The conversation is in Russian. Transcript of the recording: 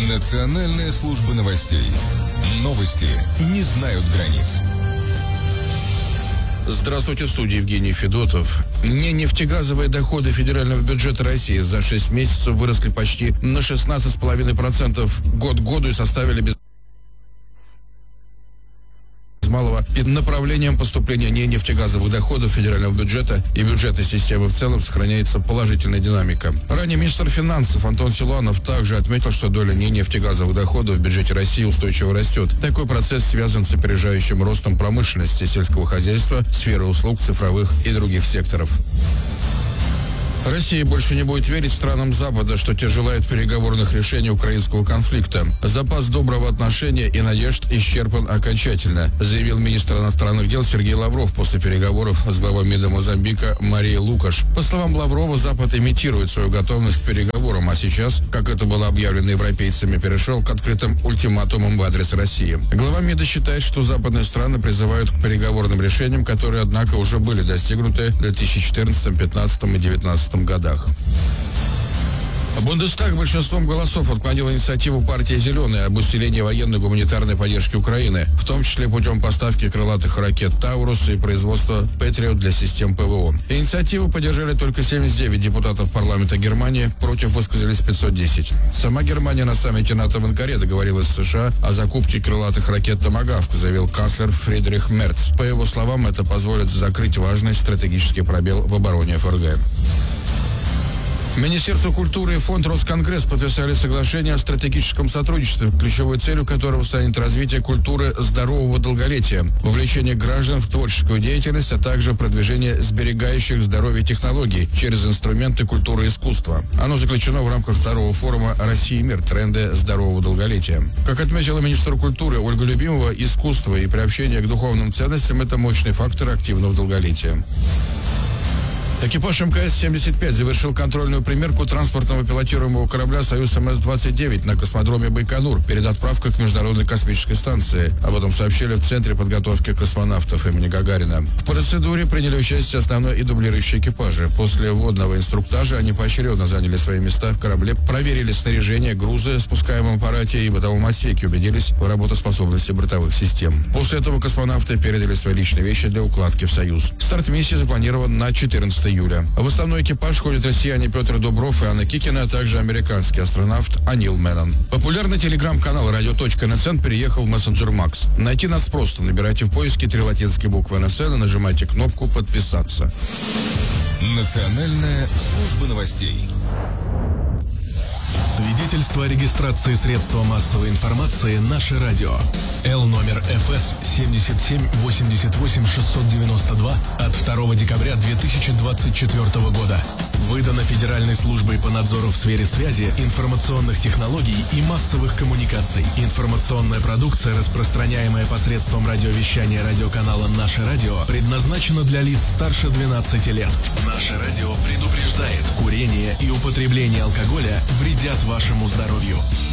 Национальная служба новостей. Новости не знают границ. Здравствуйте, в студии Евгений Федотов. Нефтегазовые доходы федерального бюджета России за 6 месяцев выросли почти на 16,5% год к году и составили без малого направлением поступления нефтегазовых доходов федерального бюджета и бюджетной системы в целом сохраняется положительная динамика. Ранее министр финансов Антон Силуанов также отметил, что доля нефтегазовых доходов в бюджете России устойчиво растет. Такой процесс связан с опережающим ростом промышленности, сельского хозяйства, сферы услуг, цифровых и других секторов. Россия больше не будет верить странам Запада, что те желают переговорных решений украинского конфликта. Запас доброго отношения и надежд исчерпан окончательно, заявил министр иностранных дел Сергей Лавров после переговоров с главой МИДа Мозамбика Марией Лукаш. По словам Лаврова, Запад имитирует свою готовность к переговорам, а сейчас, как это было объявлено европейцами, перешел к открытым ультиматумам в адрес России. Глава МИДа считает, что западные страны призывают к переговорным решениям, которые, однако, уже были достигнуты в 2014, 2015 и 2019 годах. Бундестаг большинством голосов отклонил инициативу партии «Зеленые» об усилении военной гуманитарной поддержки Украины, в том числе путем поставки крылатых ракет «Таурус» и производства «Патриот» для систем ПВО. Инициативу поддержали только 79 депутатов парламента Германии, против высказались 510. Сама Германия на саммите НАТО в Анкаре договорилась с США о закупке крылатых ракет «Томагавк», заявил канцлер Фридрих Мерц. По его словам, это позволит закрыть важный стратегический пробел в обороне ФРГ. Министерство культуры и фонд Росконгресс подписали соглашение о стратегическом сотрудничестве, ключевой целью которого станет развитие культуры здорового долголетия, вовлечение граждан в творческую деятельность, а также продвижение сберегающих здоровье технологий через инструменты культуры и искусства. Оно заключено в рамках второго форума «Россия и мир. Тренды здорового долголетия». Как отметила министр культуры Ольга Любимова, искусство и приобщение к духовным ценностям – это мощный фактор активного долголетия. Экипаж МКС-75 завершил контрольную примерку транспортного пилотируемого корабля «Союз МС-29» на космодроме Байконур перед отправкой к Международной космической станции. Об этом сообщили в Центре подготовки космонавтов имени Гагарина. В процедуре приняли участие основной и дублирующие экипажи. После вводного инструктажа они поочередно заняли свои места в корабле, проверили снаряжение, грузы в спускаемом аппарате и бытовом отсеке, убедились в работоспособности бортовых систем. После этого космонавты передали свои личные вещи для укладки в «Союз». Старт миссии запланирован на 14 июля. В основной экипаж входят россияне Петр Дубров и Анна Кикина, а также американский астронавт Анил Мэннон. Популярный телеграм-канал «Радио.НСН» переехал в мессенджер Макс. Найти нас просто. Набирайте в поиске 3 латинские буквы НСН и нажимайте кнопку «Подписаться». Национальная служба новостей. Свидетельство о регистрации средства массовой информации «Наше радио». Л номер ФС 77-88-692 от 2 декабря 2024 года. Выдано Федеральной службой по надзору в сфере связи, информационных технологий и массовых коммуникаций. Информационная продукция, распространяемая посредством радиовещания радиоканала «Наше радио», предназначена для лиц старше 12 лет. «Наше радио» предупреждает: курение и употребление алкоголя вредят вашему здоровью.